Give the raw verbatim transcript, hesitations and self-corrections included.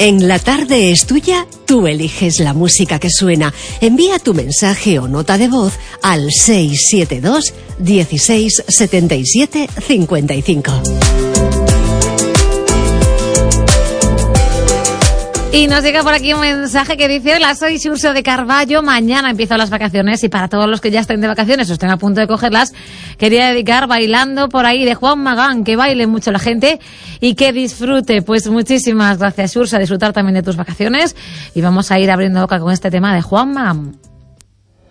En La Tarde es Tuya, tú eliges la música que suena. Envía tu mensaje o nota de voz al seis siete dos, dieciséis, setenta y siete, cincuenta y cinco. Y nos llega por aquí un mensaje que dice: hola, soy Xurxo de Carballo, mañana empiezo las vacaciones y para todos los que ya estén de vacaciones o estén a punto de cogerlas, quería dedicar Bailando por ahí de Juan Magán, que baile mucho la gente y que disfrute. Pues muchísimas gracias, Xurxo, a disfrutar también de tus vacaciones y vamos a ir abriendo boca con este tema de Juan Magán.